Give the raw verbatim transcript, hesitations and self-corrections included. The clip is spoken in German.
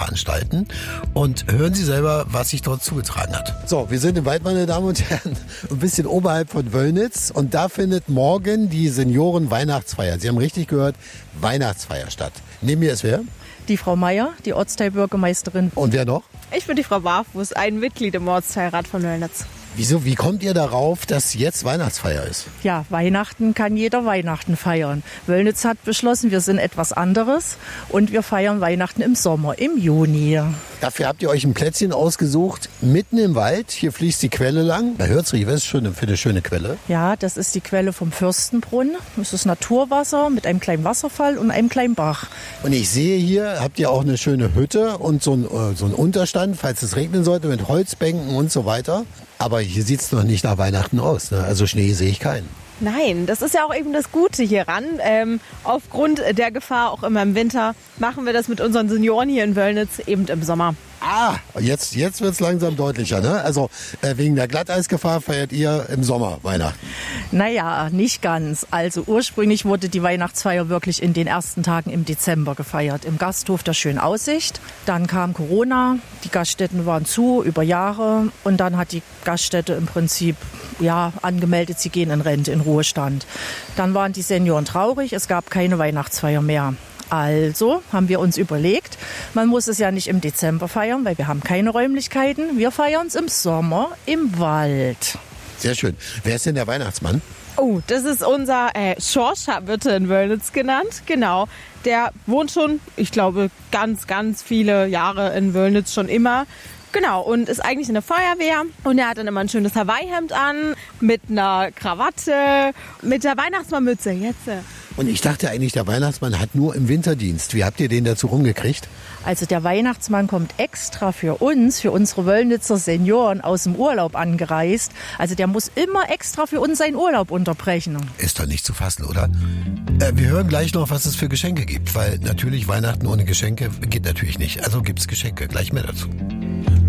veranstalten. Und hören Sie selber, was sich dort zugetragen hat. So, wir sind im Wald, meine Damen und Herren, ein bisschen oberhalb von Wöllnitz. Und da findet morgen die Senioren-Weihnachtsfeier. Sie haben richtig gehört, Weihnachtsfeier statt. Neben mir ist wer? Die Frau Meier, die Ortsteilbürgermeisterin. Und wer noch? Ich bin die Frau Barfuß, ein Mitglied im Ortsteilrat von Wöllnitz. Wieso, wie kommt ihr darauf, dass jetzt Weihnachtsfeier ist? Ja, Weihnachten kann jeder Weihnachten feiern. Wöllnitz hat beschlossen, wir sind etwas anderes und wir feiern Weihnachten im Sommer, im Juni. Dafür habt ihr euch ein Plätzchen ausgesucht, mitten im Wald. Hier fließt die Quelle lang. Da hört's richtig, was ist schon für eine schöne Quelle? Ja, das ist die Quelle vom Fürstenbrunn. Das ist Naturwasser mit einem kleinen Wasserfall und einem kleinen Bach. Und ich sehe hier, habt ihr auch eine schöne Hütte und so ein, so ein Unterstand, falls es regnen sollte, mit Holzbänken und so weiter. Aber hier sieht's noch nicht nach Weihnachten aus, ne? Also Schnee sehe ich keinen. Nein, das ist ja auch eben das Gute hieran. Ähm, aufgrund der Gefahr auch immer im Winter machen wir das mit unseren Senioren hier in Wöllnitz eben im Sommer. Ah, jetzt, jetzt wird's langsam deutlicher, ne? Also äh, wegen der Glatteisgefahr feiert ihr im Sommer Weihnachten. Naja, nicht ganz. Also ursprünglich wurde die Weihnachtsfeier wirklich in den ersten Tagen im Dezember gefeiert. Im Gasthof der Schönen Aussicht. Dann kam Corona, die Gaststätten waren zu über Jahre. Und dann hat die Gaststätte im Prinzip ja, angemeldet, sie gehen in Rente, in Ruhestand. Dann waren die Senioren traurig, es gab keine Weihnachtsfeier mehr. Also haben wir uns überlegt, man muss es ja nicht im Dezember feiern, weil wir haben keine Räumlichkeiten. Wir feiern es im Sommer im Wald. Sehr schön. Wer ist denn der Weihnachtsmann? Oh, das ist unser äh, Schorscher, wird er in Wöllnitz genannt. Genau. Der wohnt schon, ich glaube, ganz, ganz viele Jahre in Wöllnitz schon immer. Genau, und ist eigentlich in der Feuerwehr. Und er hat dann immer ein schönes Hawaii-Hemd an, mit einer Krawatte, mit der Weihnachtsmannmütze. Jetzt. Und ich dachte eigentlich, der Weihnachtsmann hat nur im Winterdienst. Wie habt ihr den dazu rumgekriegt? Also der Weihnachtsmann kommt extra für uns, für unsere Wöllnitzer Senioren aus dem Urlaub angereist. Also der muss immer extra für uns seinen Urlaub unterbrechen. Ist doch nicht zu fassen, oder? Äh, wir hören gleich noch, was es für Geschenke gibt. Weil natürlich Weihnachten ohne Geschenke geht natürlich nicht. Also gibt's Geschenke. Gleich mehr dazu.